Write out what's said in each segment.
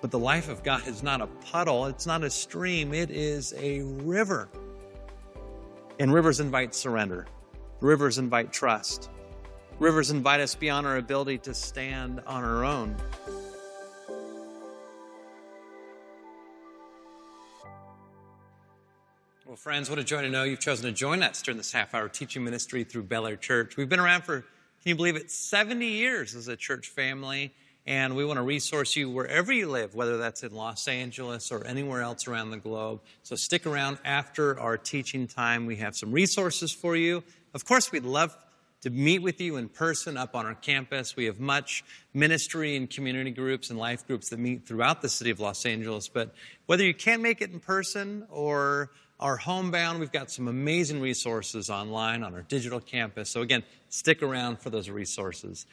But the life of God is not a puddle. It's not a stream. It is a river. And rivers invite surrender. Rivers invite trust. Rivers invite us beyond our ability to stand on our own. Well, friends, what a joy to know you've chosen to join us during this half-hour teaching ministry through Bel Air Church. We've been around for, can you believe it, 70 years as a church family. And we want to resource you wherever you live, whether that's in Los Angeles or anywhere else around the globe. So stick around after our teaching time. We have some resources for you. Of course, we'd love to meet with you in person up on our campus. We have much ministry and community groups and life groups that meet throughout the city of Los Angeles. But whether you can't make it in person or are homebound, we've got some amazing resources online on our digital campus. So again, stick around for those resources.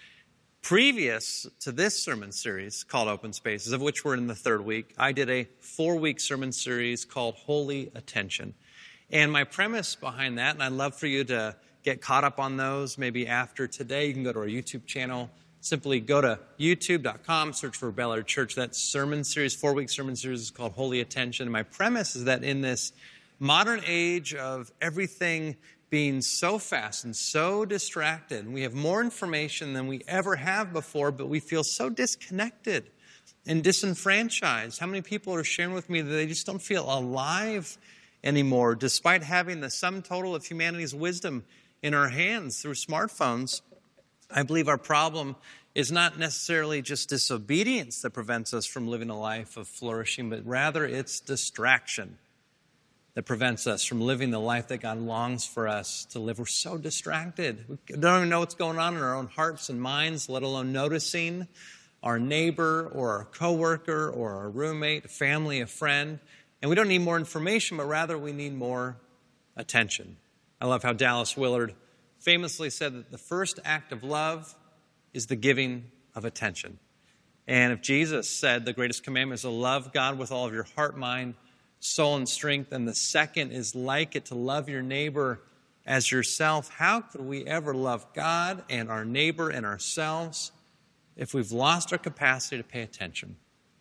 Previous to this sermon series called Open Spaces, of which we're in the third week, I did a 4-week sermon series called Holy Attention. And my premise behind that, and I'd love for you to get caught up on those maybe after today, you can go to our YouTube channel. Simply go to youtube.com, search for Bel Air Church. That sermon series, 4-week sermon series is called Holy Attention. And my premise is that in this modern age of everything being so fast and so distracted, and we have more information than we ever have before, but we feel so disconnected and disenfranchised. How many people are sharing with me that they just don't feel alive anymore, despite having the sum total of humanity's wisdom in our hands through smartphones? I believe our problem is not necessarily just disobedience that prevents us from living a life of flourishing, but rather it's distraction that prevents us from living the life that God longs for us to live. We're so distracted. We don't even know what's going on in our own hearts and minds, let alone noticing our neighbor or our coworker or our roommate, a family, a friend. And we don't need more information, but rather we need more attention. I love how Dallas Willard famously said that the first act of love is the giving of attention. And if Jesus said the greatest commandment is to love God with all of your heart, mind, soul, and strength, and the second is like it, to love your neighbor as yourself, how could we ever love God and our neighbor and ourselves if we've lost our capacity to pay attention?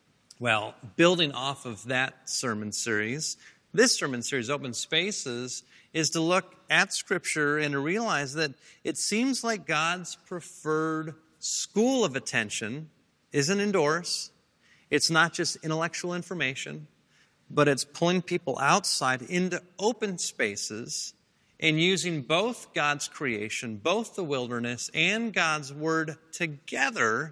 Well, building off of that sermon series, this sermon series, Open Spaces, is to look at Scripture and to realize that it seems like God's preferred school of attention isn't indoors. It's not just intellectual information, but it's pulling people outside into open spaces and using both God's creation, both the wilderness and God's Word together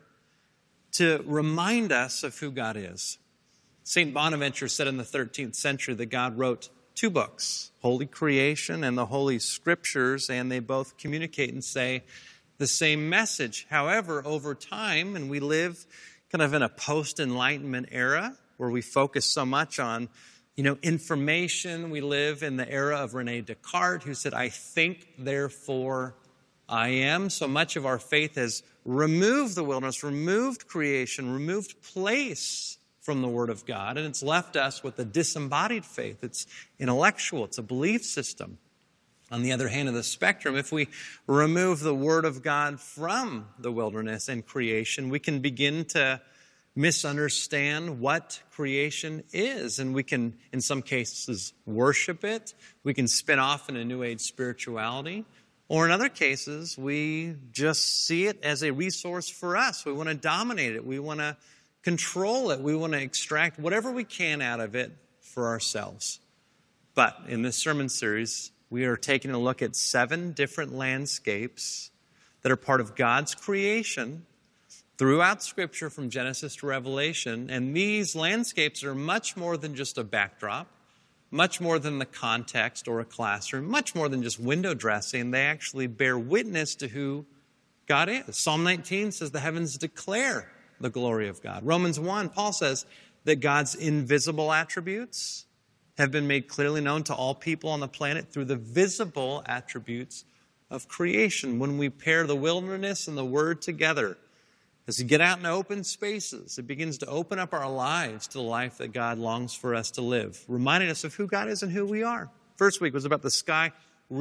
to remind us of who God is. St. Bonaventure said in the 13th century that God wrote 2 books, Holy Creation and the Holy Scriptures, and they both communicate and say the same message. However, over time, and we live kind of in a post-Enlightenment era, where we focus so much on, information. We live in the era of René Descartes, who said, I think, therefore I am. So much of our faith has removed the wilderness, removed creation, removed place from the Word of God, and it's left us with a disembodied faith. It's intellectual. It's a belief system. On the other hand of the spectrum, if we remove the Word of God from the wilderness and creation, we can begin to misunderstand what creation is. And we can, in some cases, worship it. We can spin off in a New Age spirituality. Or in other cases, we just see it as a resource for us. We want to dominate it. We want to control it. We want to extract whatever we can out of it for ourselves. But in this sermon series, we are taking a look at 7 different landscapes that are part of God's creation throughout Scripture from Genesis to Revelation. And these landscapes are much more than just a backdrop, much more than the context or a classroom, much more than just window dressing. They actually bear witness to who God is. Psalm 19 says the heavens declare the glory of God. Romans 1, Paul says that God's invisible attributes have been made clearly known to all people on the planet through the visible attributes of creation. When we pair the wilderness and the Word together, as we get out in open spaces, it begins to open up our lives to the life that God longs for us to live, reminding us of who God is and who we are. First week was about the sky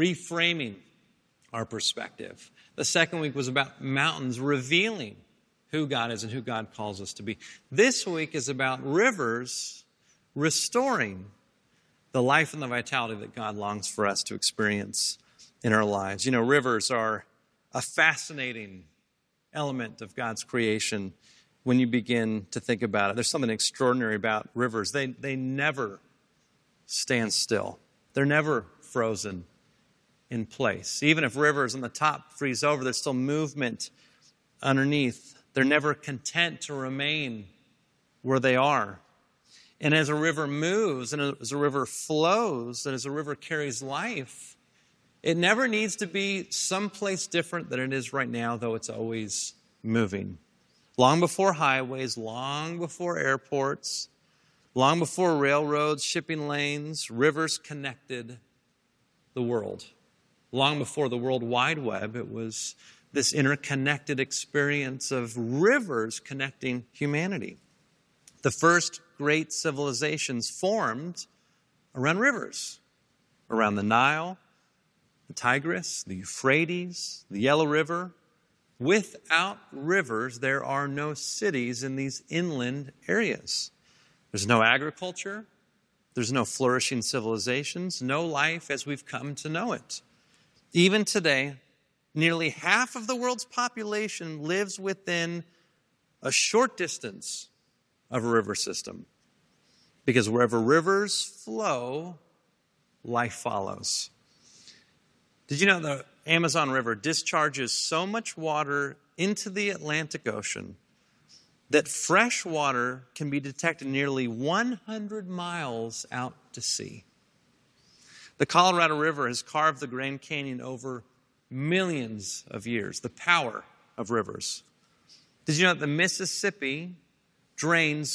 reframing our perspective. The second week was about mountains revealing who God is and who God calls us to be. This week is about rivers restoring the life and the vitality that God longs for us to experience in our lives. You know, rivers are a fascinating element of God's creation when you begin to think about it. There's something extraordinary about rivers. They never stand still. They're never frozen in place. Even if rivers on the top freeze over, there's still movement underneath. They're never content to remain where they are. And as a river moves, and as a river flows, and as a river carries life, it never needs to be someplace different than it is right now, though it's always moving. Long before highways, long before airports, long before railroads, shipping lanes, rivers connected the world. Long before the World Wide Web, it was this interconnected experience of rivers connecting humanity. The first great civilizations formed around rivers, around the Nile, the Tigris, the Euphrates, the Yellow River. Without rivers, there are no cities in these inland areas. There's no agriculture. There's no flourishing civilizations, no life as we've come to know it. Even today, nearly half of the world's population lives within a short distance of a river system. Because wherever rivers flow, life follows. Did you know the Amazon River discharges so much water into the Atlantic Ocean that fresh water can be detected nearly 100 miles out to sea? The Colorado River has carved the Grand Canyon over millions of years. The power of rivers. Did you know that the Mississippi drains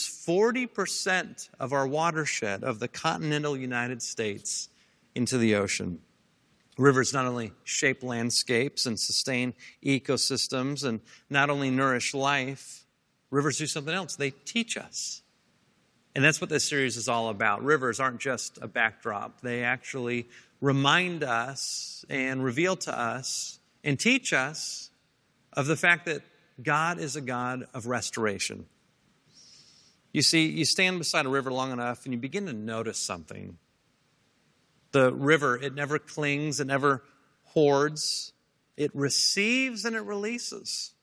40% of our watershed of the continental United States into the ocean? Rivers not only shape landscapes and sustain ecosystems and not only nourish life, rivers do something else. They teach us. And that's what this series is all about. Rivers aren't just a backdrop. They actually remind us and reveal to us and teach us of the fact that God is a God of restoration. You see, you stand beside a river long enough and you begin to notice something. The river, it never clings, it never hoards. It receives and it releases.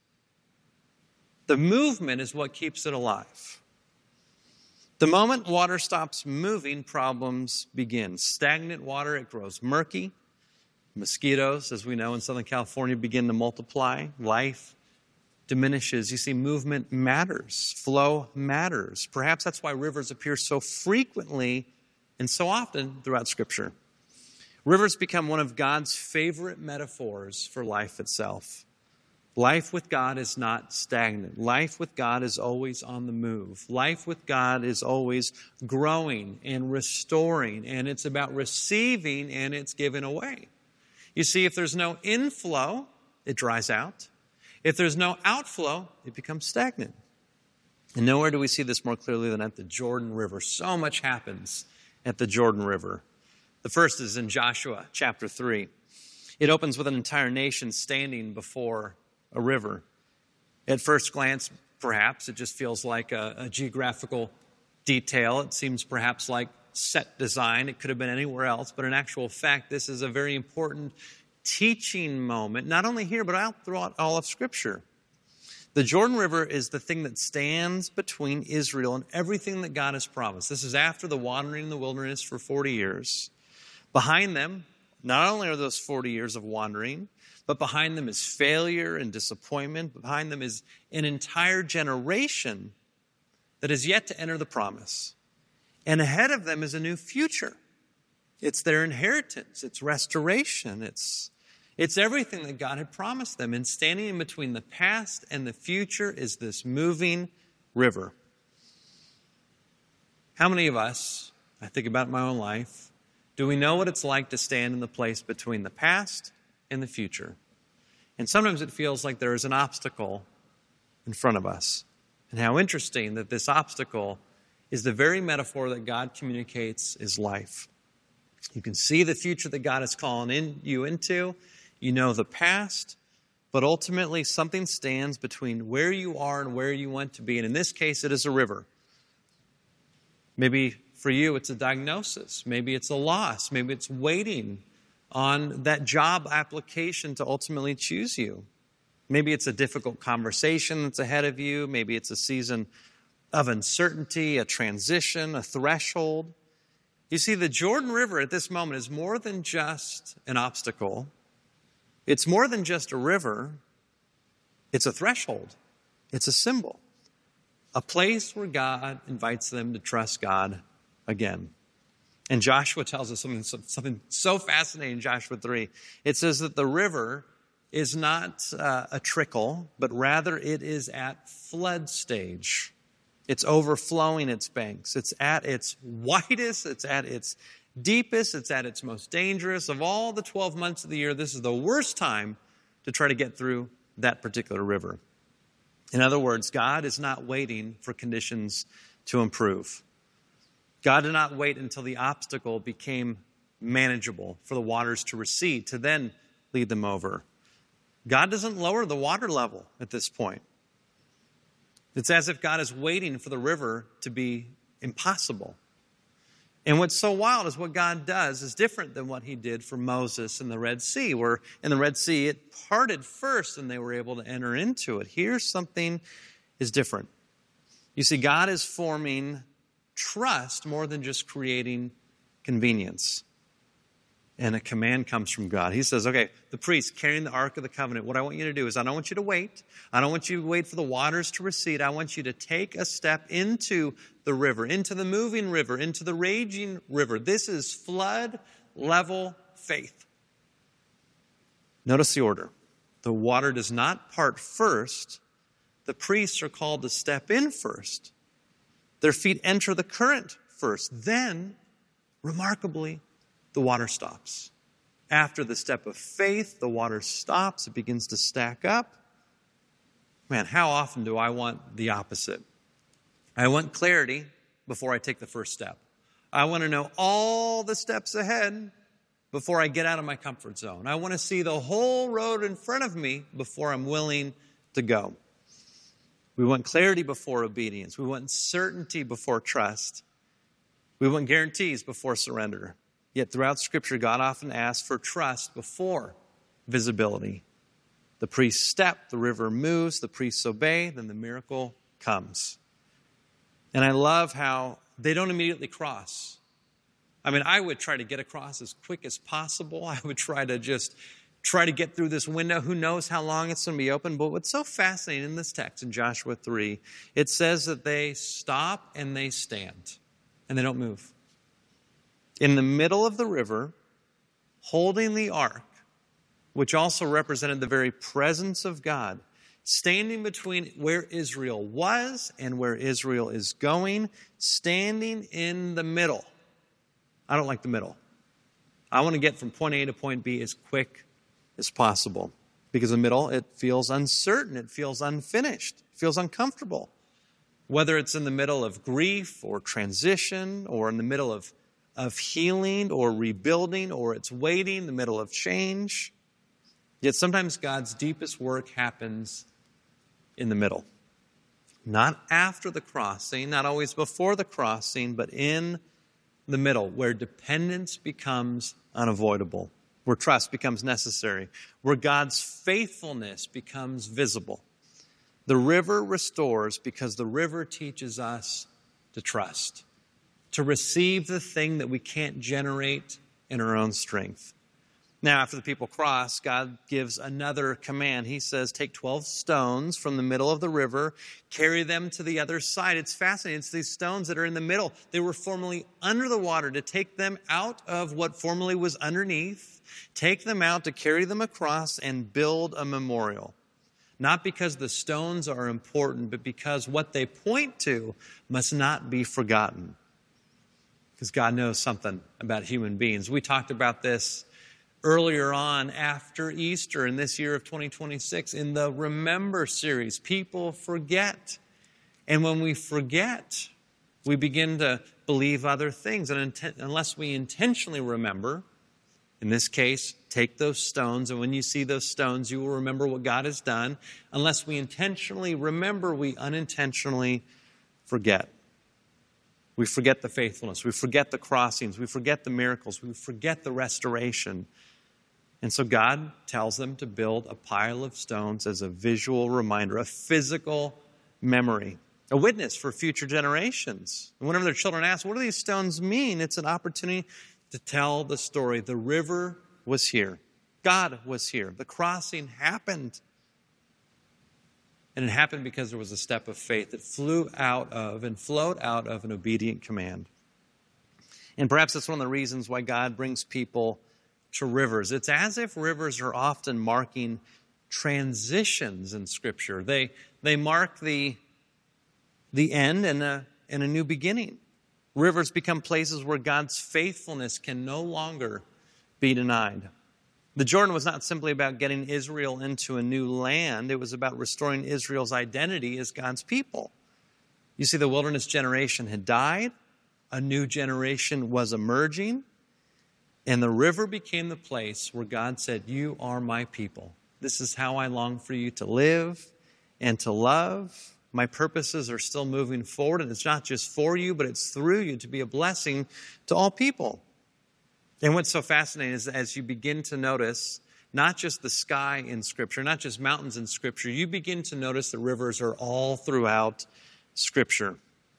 The movement is what keeps it alive. The moment water stops moving, problems begin. Stagnant water, it grows murky. Mosquitoes, as we know in Southern California, begin to multiply. Life diminishes. You see, movement matters. Flow matters. Perhaps that's why rivers appear so frequently and so often throughout Scripture. Rivers become one of God's favorite metaphors for life itself. Life with God is not stagnant. Life with God is always on the move. Life with God is always growing and restoring, and it's about receiving and it's given away. You see, if there's no inflow, it dries out. If there's no outflow, it becomes stagnant. And nowhere do we see this more clearly than at the Jordan River. So much happens at the Jordan River. The first is in Joshua chapter 3. It opens with an entire nation standing before a river. At first glance, perhaps, it just feels like a geographical detail. It seems perhaps like set design. It could have been anywhere else. But in actual fact, this is a very important teaching moment, not only here, but out throughout all of Scripture. The Jordan River is the thing that stands between Israel and everything that God has promised. This is after the wandering in the wilderness for 40 years. Behind them, not only are those 40 years of wandering, but behind them is failure and disappointment. Behind them is an entire generation that is yet to enter the promise. And ahead of them is a new future. It's their inheritance. It's restoration. It's everything that God had promised them. And standing in between the past and the future is this moving river. How many of us, I think about my own life, do we know what it's like to stand in the place between the past and the future? And sometimes it feels like there is an obstacle in front of us. And how interesting that this obstacle is the very metaphor that God communicates is life. You can see the future that God is calling you into. You know the past, But ultimately, something stands between where you are and where you want to be. And in this case, it is a river. Maybe for you, it's a diagnosis. Maybe it's a loss. Maybe it's waiting on that job application to ultimately choose you. Maybe it's a difficult conversation that's ahead of you. Maybe it's a season of uncertainty, a transition, a threshold. You see, the Jordan River at this moment is more than just an obstacle. It's more than just a river. It's a threshold. It's a symbol. A place where God invites them to trust God again. And Joshua tells us something so fascinating in Joshua 3. It says that the river is not a trickle, but rather it is at flood stage. It's overflowing its banks. It's at its widest. It's at its deepest. It's at its most dangerous. Of all the 12 months of the year, this is the worst time to try to get through that particular river. In other words, God is not waiting for conditions to improve. God did not wait until the obstacle became manageable for the waters to recede to then lead them over. God doesn't lower the water level at this point. It's as if God is waiting for the river to be impossible. And what's so wild is what God does is different than what he did for Moses in the Red Sea, where in the Red Sea it parted first and they were able to enter into it. Here something is different. You see, God is forming trust more than just creating convenience. And a command comes from God. He says, okay, the priest carrying the Ark of the Covenant, what I want you to do is I don't want you to wait. I don't want you to wait for the waters to recede. I want you to take a step into the river, into the moving river, into the raging river. This is flood level faith. Notice the order. The water does not part first. The priests are called to step in first. Their feet enter the current first. Then, remarkably, the water stops. After the step of faith, the water stops. It begins to stack up. Man, how often do I want the opposite? I want clarity before I take the first step. I want to know all the steps ahead before I get out of my comfort zone. I want to see the whole road in front of me before I'm willing to go. We want clarity before obedience. We want certainty before trust. We want guarantees before surrender. Yet throughout Scripture, God often asks for trust before visibility. The priests step, the river moves, the priests obey, then the miracle comes. And I love how they don't immediately cross. I mean, I would try to get across as quick as possible. I would try to get through this window. Who knows how long it's going to be open? But what's so fascinating in this text in Joshua 3, it says that they stop and they stand and they don't move. In the middle of the river, holding the ark, which also represented the very presence of God, standing between where Israel was and where Israel is going, standing in the middle. I don't like the middle. I want to get from point A to point B as quick as possible. Because in the middle, it feels uncertain, it feels unfinished, it feels uncomfortable. Whether it's in the middle of grief or transition, or in the middle of healing or rebuilding, or it's waiting, the middle of change. Yet sometimes God's deepest work happens in the middle. Not after the crossing, not always before the crossing, but in the middle, where dependence becomes unavoidable, where trust becomes necessary, where God's faithfulness becomes visible. The river restores because the river teaches us to trust, to receive the thing that we can't generate in our own strength. Now, after the people cross, God gives another command. He says, take 12 stones from the middle of the river, carry them to the other side. It's fascinating. It's these stones that are in the middle. They were formerly under the water, to take them out of what formerly was underneath, take them out to carry them across and build a memorial. Not because the stones are important, but because what they point to must not be forgotten. Because God knows something about human beings. We talked about this earlier on after Easter in this year of 2026 in the Remember series. People forget. And when we forget, we begin to believe other things. And unless we intentionally remember, In this case, take those stones, and when you see those stones, you will remember what God has done. Unless we intentionally remember, we unintentionally forget. We forget the faithfulness. We forget the crossings. We forget the miracles. We forget the restoration. And so God tells them to build a pile of stones as a visual reminder, a physical memory, a witness for future generations. And whenever their children ask, what do these stones mean? It's an opportunity to tell the story. The river was here. God was here. The crossing happened. And it happened because there was a step of faith that flew out of and flowed out of an obedient command. And perhaps that's one of the reasons why God brings people to rivers. It's as if rivers are often marking transitions in Scripture. They mark the end and a new beginning. Rivers become places where God's faithfulness can no longer be denied. The Jordan was not simply about getting Israel into a new land. It was about restoring Israel's identity as God's people. You see, the wilderness generation had died. A new generation was emerging. And the river became the place where God said, you are my people. This is how I long for you to live and to love. My purposes are still moving forward, and it's not just for you, but it's through you to be a blessing to all people. And what's so fascinating is as you begin to notice not just the sky in Scripture, not just mountains in Scripture, you begin to notice that rivers are all throughout Scripture.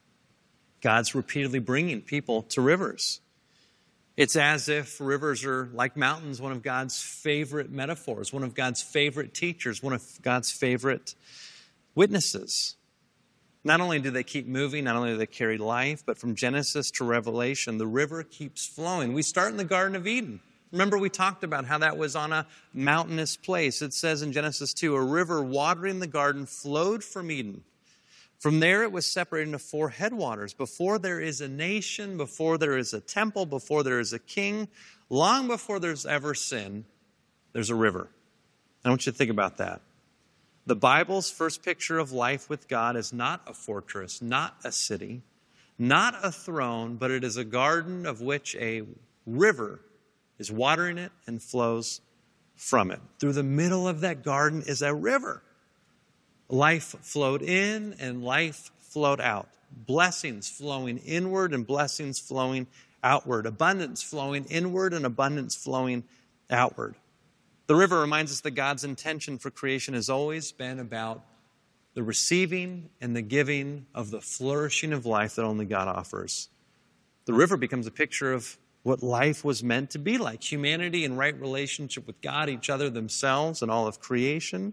God's repeatedly bringing people to rivers. It's as if rivers are like mountains, one of God's favorite metaphors, one of God's favorite teachers, one of God's favorite witnesses. Not only do they keep moving, not only do they carry life, but from Genesis to Revelation, the river keeps flowing. We start in the Garden of Eden. Remember, we talked about how that was on a mountainous place. It says in Genesis 2, a river watering the garden flowed from Eden. From there, it was separated into 4 headwaters. Before there is a nation, before there is a temple, before there is a king, long before there's ever sin, there's a river. I want you to think about that. The Bible's first picture of life with God is not a fortress, not a city, not a throne, but it is a garden of which a river is watering it and flows from it. Through the middle of that garden is a river. Life flowed in and life flowed out. Blessings flowing inward and blessings flowing outward. Abundance flowing inward and abundance flowing outward. The river reminds us that God's intention for creation has always been about the receiving and the giving of the flourishing of life that only God offers. The river becomes a picture of what life was meant to be like. Humanity in right relationship with God, each other, themselves, and all of creation.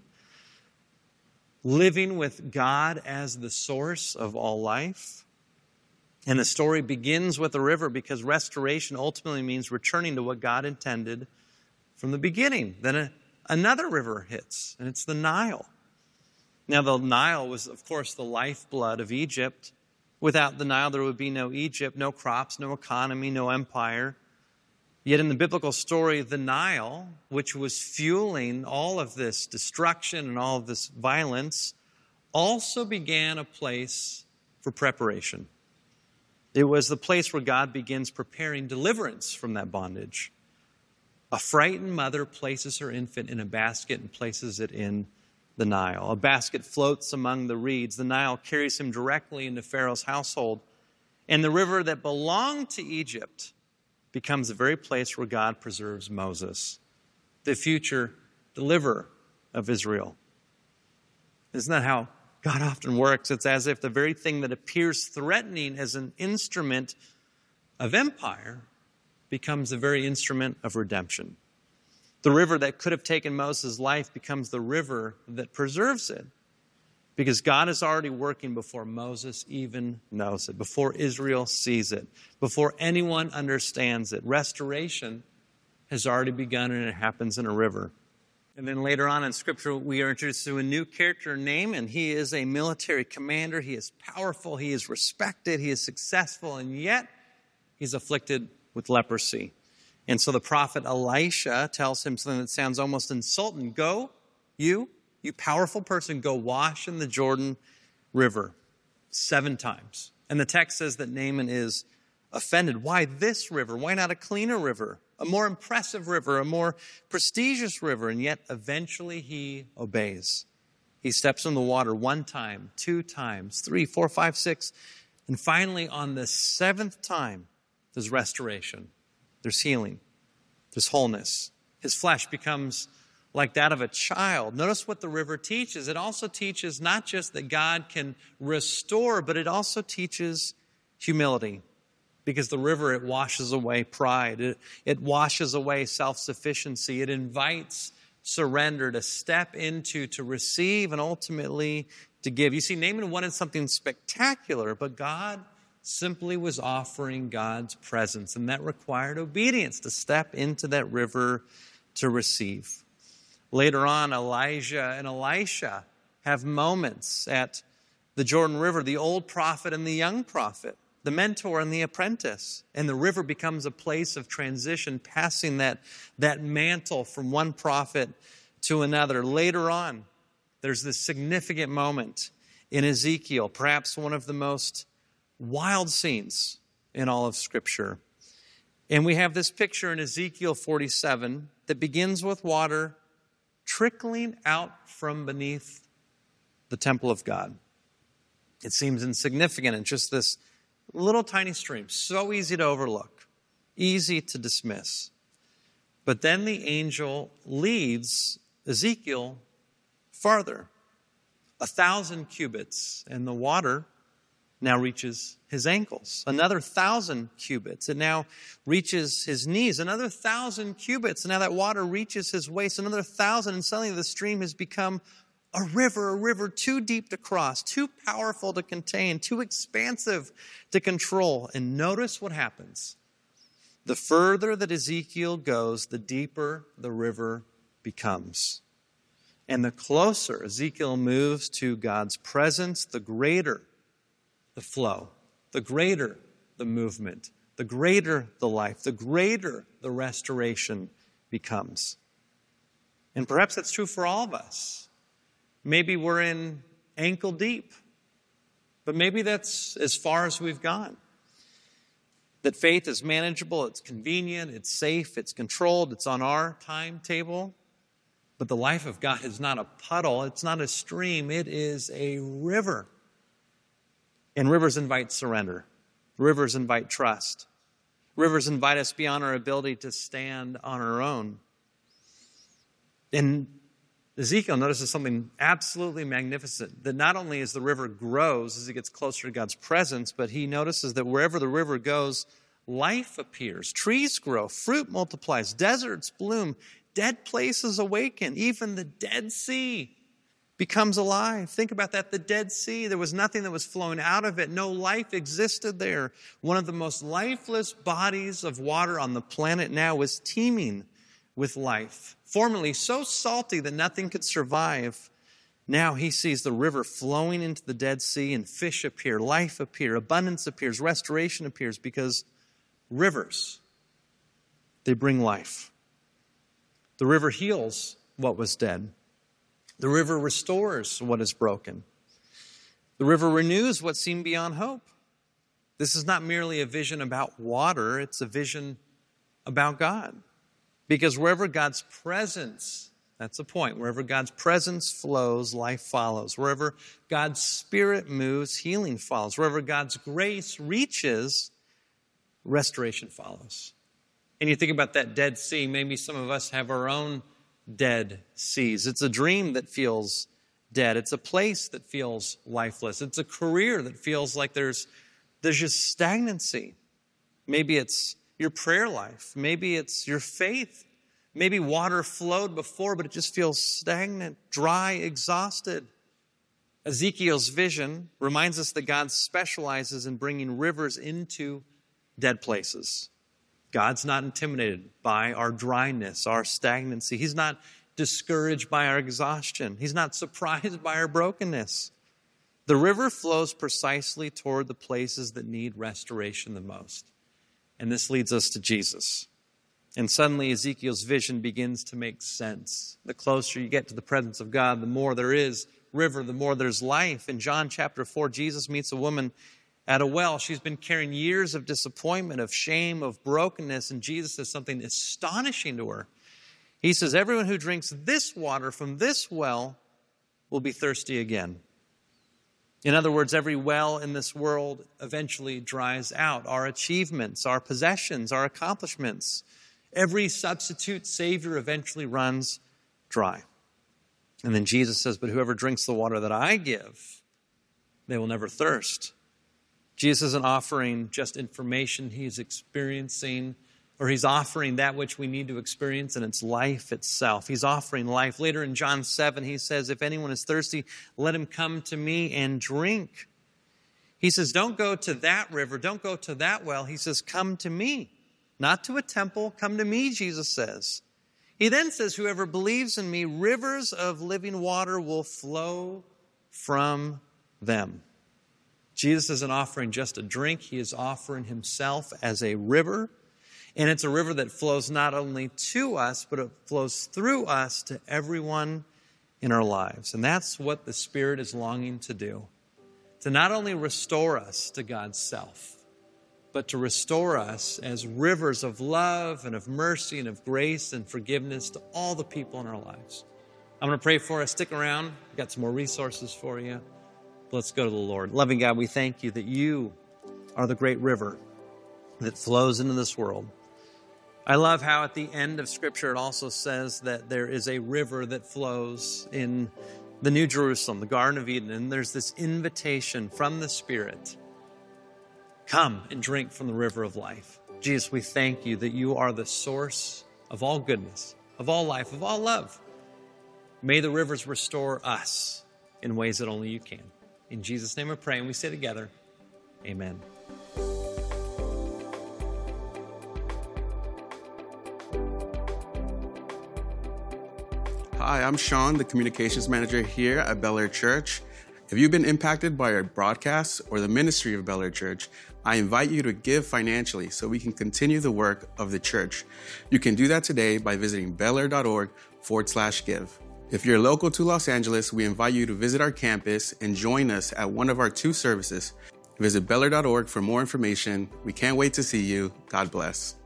Living with God as the source of all life. And the story begins with the river because restoration ultimately means returning to what God intended from the beginning. Then another river hits, and it's the Nile. Now, the Nile was, of course, the lifeblood of Egypt. Without the Nile, there would be no Egypt, no crops, no economy, no empire. Yet in the biblical story, the Nile, which was fueling all of this destruction and all of this violence, also began a place for preparation. It was the place where God begins preparing deliverance from that bondage. A frightened mother places her infant in a basket and places it in the Nile. A basket floats among the reeds. The Nile carries him directly into Pharaoh's household. And the river that belonged to Egypt becomes the very place where God preserves Moses, the future deliverer of Israel. Isn't that how God often works? It's as if the very thing that appears threatening as an instrument of empire becomes the very instrument of redemption. The river that could have taken Moses' life becomes the river that preserves it. Because God is already working before Moses even knows it, before Israel sees it, before anyone understands it. Restoration has already begun, and it happens in a river. And then later on in Scripture, we are introduced to a new character named, and he is a military commander. He is powerful, he is respected, he is successful, and yet he's afflicted with leprosy. And so the prophet Elisha tells him something that sounds almost insulting. Go, you powerful person, go wash in the Jordan River 7 times. And the text says that Naaman is offended. Why this river? Why not a cleaner river? a more impressive river, a more prestigious river, and yet eventually he obeys. He steps in the water 1 time, 2 times, 3, 4, 5, 6, and finally on the 7th time, there's restoration, there's healing, there's wholeness. His flesh becomes like that of a child. Notice what the river teaches. It also teaches not just that God can restore, but it also teaches humility. Because the river, it washes away pride. It washes away self-sufficiency. It invites surrender, to step into, to receive, and ultimately to give. You see, Naaman wanted something spectacular, but God simply was offering God's presence, and that required obedience to step into that river to receive. Later on, Elijah and Elisha have moments at the Jordan River, the old prophet and the young prophet, the mentor and the apprentice. And the river becomes a place of transition, passing that mantle from one prophet to another. Later on, there's this significant moment in Ezekiel, perhaps one of the most wild scenes in all of Scripture. And we have this picture in Ezekiel 47 that begins with water trickling out from beneath the temple of God. It seems insignificant and just this little tiny stream, so easy to overlook, easy to dismiss. But then the angel leads Ezekiel farther, 1,000 cubits, and the water now reaches his ankles. Another 1,000 cubits, it now reaches his knees. Another 1,000 cubits, and now that water reaches his waist. Another 1,000, and suddenly the stream has become a river too deep to cross, too powerful to contain, too expansive to control. And notice what happens. The further that Ezekiel goes, the deeper the river becomes. And the closer Ezekiel moves to God's presence, the greater the flow, the greater the movement, the greater the life, the greater the restoration becomes. And perhaps that's true for all of us. Maybe we're in ankle deep, but maybe that's as far as we've gone. That faith is manageable, it's convenient, it's safe, it's controlled, it's on our timetable. But the life of God is not a puddle, it's not a stream, it is a river. And rivers invite surrender. Rivers invite trust. Rivers invite us beyond our ability to stand on our own. And Ezekiel notices something absolutely magnificent, that not only as the river grows as it gets closer to God's presence, but he notices that wherever the river goes, life appears. Trees grow, fruit multiplies, deserts bloom, dead places awaken, even the Dead Sea becomes alive. Think about that, the Dead Sea. There was nothing that was flowing out of it. No life existed there. One of the most lifeless bodies of water on the planet now was teeming with life. Formerly so salty that nothing could survive. Now he sees the river flowing into the Dead Sea, and fish appear, life appear, abundance appears, restoration appears, because rivers, they bring life. The river heals what was dead. The river restores what is broken. The river renews what seemed beyond hope. This is not merely a vision about water, it's a vision about God. Because wherever God's presence, that's the point, wherever God's presence flows, life follows. Wherever God's Spirit moves, healing follows. Wherever God's grace reaches, restoration follows. And you think about that Dead Sea, maybe some of us have our own dead seas. It's a dream that feels dead. It's a place that feels lifeless. It's a career that feels like there's just stagnancy. Maybe it's your prayer life. Maybe it's your faith. Maybe water flowed before, but it just feels stagnant, dry, exhausted. Ezekiel's vision reminds us that God specializes in bringing rivers into dead places. God's not intimidated by our dryness, our stagnancy. He's not discouraged by our exhaustion. He's not surprised by our brokenness. The river flows precisely toward the places that need restoration the most. And this leads us to Jesus. And suddenly Ezekiel's vision begins to make sense. The closer you get to the presence of God, the more there is river, the more there's life. In John chapter 4, Jesus meets a woman at a well. She's been carrying years of disappointment, of shame, of brokenness, and Jesus says something astonishing to her. He says, everyone who drinks this water from this well will be thirsty again. In other words, every well in this world eventually dries out. Our achievements, our possessions, our accomplishments, every substitute savior eventually runs dry. And then Jesus says, but whoever drinks the water that I give, they will never thirst. Jesus isn't offering just information. He's experiencing, or he's offering that which we need to experience, and it's life itself. He's offering life. Later in John 7, he says, if anyone is thirsty, let him come to me and drink. He says, don't go to that river, don't go to that well. He says, come to me. Not to a temple, come to me, Jesus says. He then says, whoever believes in me, rivers of living water will flow from them. Jesus isn't offering just a drink. He is offering himself as a river. And it's a river that flows not only to us, but it flows through us to everyone in our lives. And that's what the Spirit is longing to do. To not only restore us to God's self, but to restore us as rivers of love and of mercy and of grace and forgiveness to all the people in our lives. I'm going to pray for us. Stick around. We've got some more resources for you. Let's go to the Lord. Loving God, we thank you that you are the great river that flows into this world. I love how at the end of Scripture it also says that there is a river that flows in the New Jerusalem, the Garden of Eden, and there's this invitation from the Spirit. Come and drink from the river of life. Jesus, we thank you that you are the source of all goodness, of all life, of all love. May the rivers restore us in ways that only you can. In Jesus' name we pray, and we say together, amen. Hi, I'm Sean, the communications manager here at Bel Air Church. If you've been impacted by our broadcasts or the ministry of Bel Air Church, I invite you to give financially so we can continue the work of the church. You can do that today by visiting belair.org/give. If you're local to Los Angeles, we invite you to visit our campus and join us at one of our 2 services. Visit belair.org for more information. We can't wait to see you. God bless.